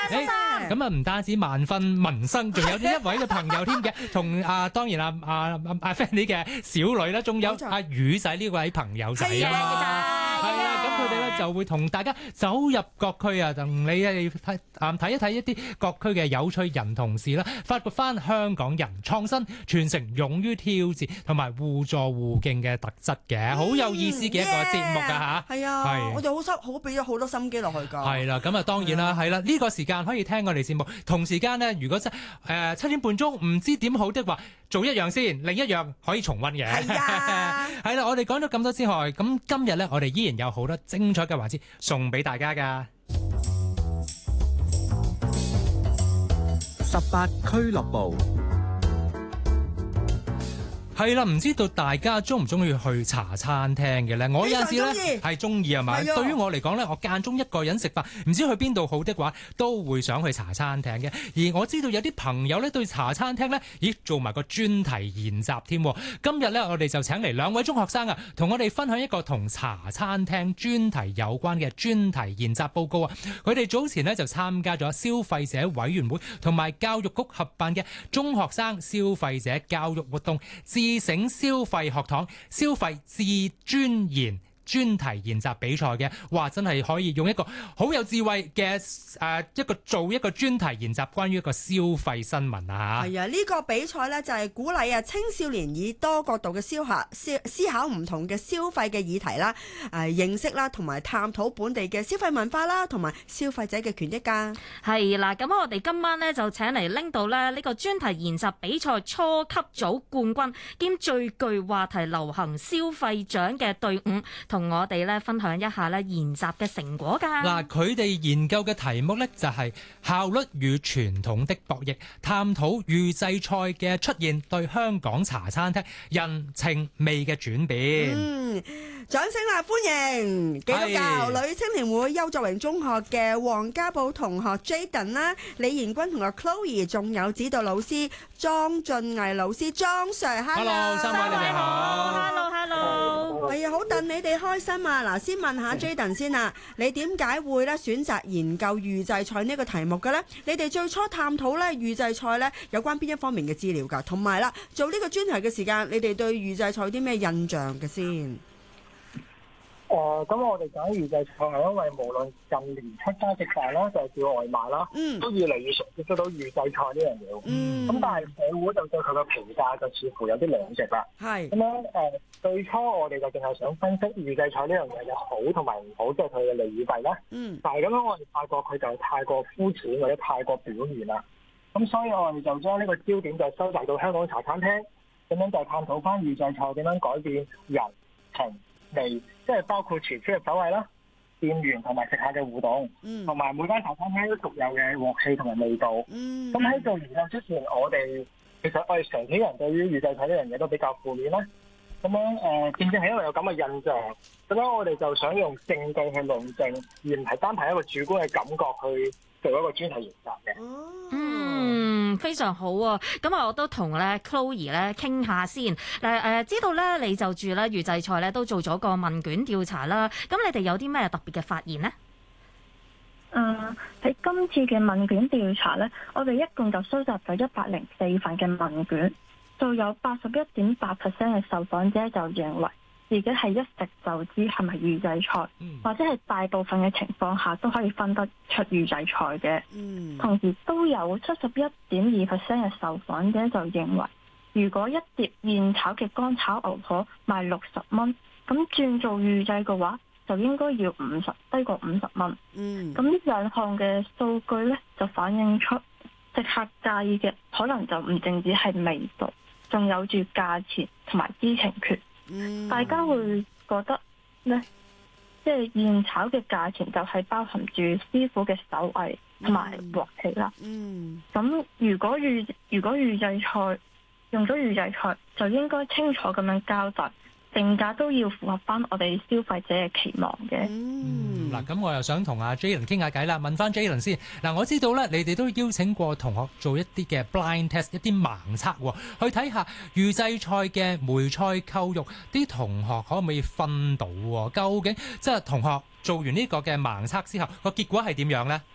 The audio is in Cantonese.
咁啊，唔單止萬分民生，仲有呢一位嘅朋友添嘅，同當然阿 Fanny 嘅小女啦，仲有阿魚仔呢位朋友仔啊，係啊，咁佢哋咧就會同大家走入各區啊，同你睇一睇一啲各區嘅有趣人同事啦，發掘翻香港人創新、傳承、勇於挑戰同埋互助互敬嘅特質嘅，好有意思嘅一個節目啊嚇！ 係啊，我哋好俾咗好多心機落去㗎。係啦，咁啊當然啦，係啦，呢個時間可以聽我哋節目，同時間呢，如果7點半鐘唔知點好的話，做一樣先，另一樣可以重溫嘅。係啊，係啦，我哋講咗咁多之外，咁今日呢，我哋依然有好多精彩嘅環節送俾大家㗎。 18俱樂部。 係啦，唔知道大家中唔中意去茶餐廳嘅咧？我有陣時咧係中意係咪？對於我嚟講咧，我間中一個人食飯，唔知去邊度好的話，都會想去茶餐廳嘅。而我知道有啲朋友咧對茶餐廳咧，做埋個專題研習添。今日咧，我哋就請嚟2位中學生啊，同我哋分享一個同茶餐廳專題有關嘅專題研習報告啊。佢哋早前咧就參加咗消費者委員會同埋教育局合辦嘅中學生消費者教育活動。自省消費學堂消費自尊嚴專題研習比賽嘅，哇！真係可以用一個好有智慧嘅做一個專題研習，關於一個消費新聞啊！ 係啊，呢個比賽呢，就係鼓勵青少年以多角度嘅思考唔同嘅消費嘅議題啦，認識啦，同埋探討本地嘅消費文化啦，同埋消費者嘅權益㗎。 係啦，咁我哋今晚呢，就請嚟拎到呢個專題研習比賽初級組冠軍兼最具話題流行消費獎嘅隊伍，同我哋咧分享一下咧研習嘅成果㗎。 嗱，佢哋研究嘅題目咧就係效率與傳統的博弈，探討預製菜嘅出現對香港茶餐廳人情味嘅轉變。 掌聲啦！歡迎基督教女青年會邱作榮中學嘅黃家寶同學 Jaden 啦，李賢君同學 Chloe， 仲有指導老師莊俊毅老師莊 Sir。Hello， 三位你哋好。 Hello。 係啊，好戥你哋開心啊！嗱，先問下 Jaden 先啊，你點解會咧選擇研究預製菜呢個題目嘅咧？你哋最初探討咧預製菜咧有關邊一方面嘅資料㗎？同埋啦，做呢個專題嘅時間，你哋對預製菜有啲咩印象嘅先？ 咁我哋講預製菜係因為無論近年出街食飯啦，就係叫外賣啦，都越嚟越常接觸到預製菜呢樣嘢。咁但係社會就對佢嘅評價就似乎有啲兩極啦。係咁樣最初我哋就淨係想分析預製菜呢樣嘢有好同埋唔好，即係佢嘅利與弊啦。但係咁樣我哋發覺佢就太過膚淺或者太過表面啦。咁所以我哋就將呢個焦點就收集到香港茶餐廳，咁樣就探討翻預製菜點樣改變人情味，即係包括廚師嘅手藝啦、店員同埋食客嘅互動，同埋每間茶餐廳都獨有嘅鑊氣同埋味道。咁喺做研究之前，其實我哋成體人對於預製菜呢樣嘢都比較負面啦。咁樣正正係因為有咁嘅印象，咁樣我哋就想用證據去論證，而唔係單憑一個主觀嘅感覺去做一個專題研習嘅。 非常好啊！咁我都同咧 Chloe 咧傾下先。知道咧你就住咧預製菜咧都做咗個問卷調查啦。咁你哋有啲咩特別嘅發現呢？ 喺今次嘅問卷調查咧，我哋一共就收集咗104份嘅問卷，就有81.8% 嘅受訪者就認為自己係一食就知係咪預製菜，或者係大部分嘅情況下都可以分得出預製菜嘅。同時都有71.2% 嘅受訪者就認為，如果一碟現炒嘅乾炒牛河賣60蚊，咁轉做預製嘅話，就應該要低過50蚊。咁呢兩項嘅數據呢，就反映出食客介意嘅可能就唔淨止係味道，仲有住價錢同埋知情權。大家會覺得呢，即係現炒嘅價錢就係包含住師傅嘅手藝同埋鑊氣啦。咁如果預製菜用咗預製菜，就應該清楚咁樣交代，定價都要符合翻我哋消費者嘅期望嘅。 嗱，咁我又想同阿 Jalen 傾下偈啦，問翻 Jalen 先。嗱，我知道咧，你哋都邀請過同學做一啲嘅 blind test， 一啲盲測，去睇下預製菜嘅梅菜扣肉，啲同學可唔可以分到？究竟即係同學做完呢個嘅盲測之後，個結果係點樣咧？